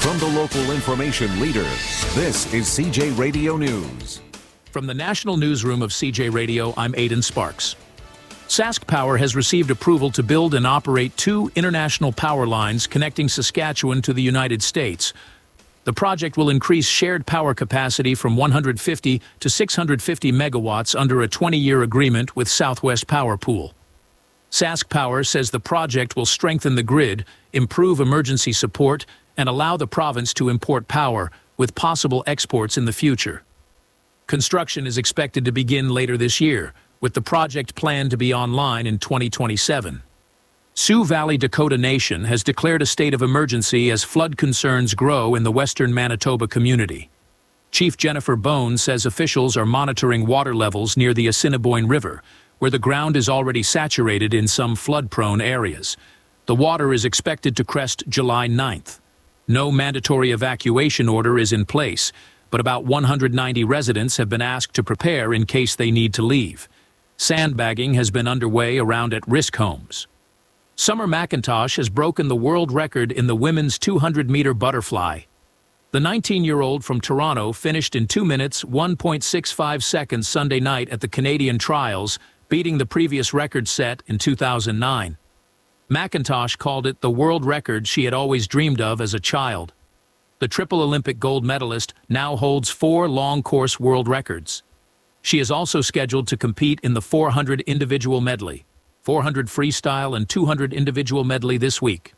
From the local information leader, this is CJ Radio News. From the National Newsroom of CJ Radio, I'm Aidan Sparks. Sask Power has received approval to build and operate 2 international power lines connecting Saskatchewan to the United States. The project will increase shared power capacity from 150 to 650 megawatts under a 20-year agreement with Southwest Power Pool. Sask Power says the project will strengthen the grid, improve emergency support, and allow the province to import power, with possible exports in the future. Construction is expected to begin later this year, with the project planned to be online in 2027. Sioux Valley Dakota Nation has declared a state of emergency as flood concerns grow in the western Manitoba community. Chief Jennifer Bone says officials are monitoring water levels near the Assiniboine River, where the ground is already saturated in some flood-prone areas. The water is expected to crest July 9th. No mandatory evacuation order is in place, but about 190 residents have been asked to prepare in case they need to leave. Sandbagging has been underway around at-risk homes. Summer McIntosh has broken the world record in the women's 200-meter butterfly. The 19-year-old from Toronto finished in 2 minutes, 1.65 seconds Sunday night at the Canadian Trials, beating the previous record set in 2009. McIntosh called it the world record she had always dreamed of as a child. The triple Olympic gold medalist now holds 4 long-course world records. She is also scheduled to compete in the 400 individual medley, 400 freestyle and 200 individual medley this week.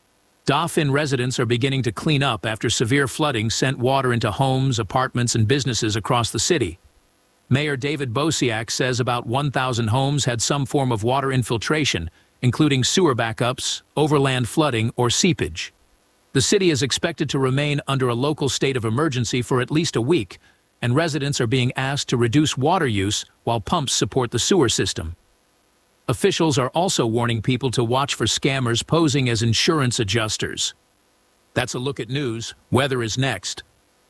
Dauphin residents are beginning to clean up after severe flooding sent water into homes, apartments, and businesses across the city. Mayor David Bosiak says about 1,000 homes had some form of water infiltration, including sewer backups, overland flooding, or seepage. The city is expected to remain under a local state of emergency for at least a week, and residents are being asked to reduce water use while pumps support the sewer system. Officials are also warning people to watch for scammers posing as insurance adjusters. That's a look at news. Weather is next.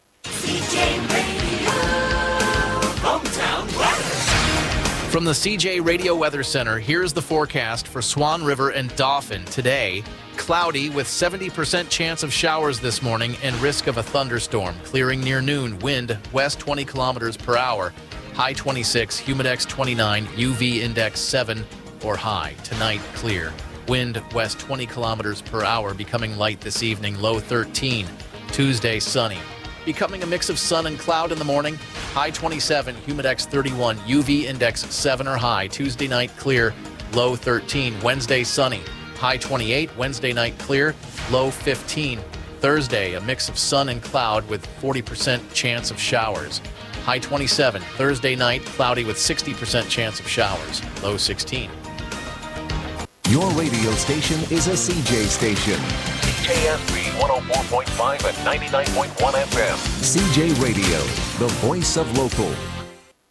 CJ Radio, hometown weather. From the CJ Radio Weather Center, here's the forecast for Swan River and Dauphin today. Cloudy with 70% chance of showers this morning and risk of a thunderstorm. Clearing near noon, wind west 20 kilometers per hour. High 26, humidex 29, UV index 7 or high. Tonight, clear. Wind west 20 kilometers per hour, becoming light this evening, low 13. Tuesday, sunny. Becoming a mix of sun and cloud in the morning. High 27, humidex 31, UV index 7 or high. Tuesday night, clear, low 13. Wednesday, sunny. High 28, Wednesday night clear, low 15. Thursday, a mix of sun and cloud with 40% chance of showers. High 27, Thursday night, cloudy with 60% chance of showers, low 16. Your radio station is a CJ station. CJSB 104.5 and 99.1 FM. CJ Radio, the voice of local.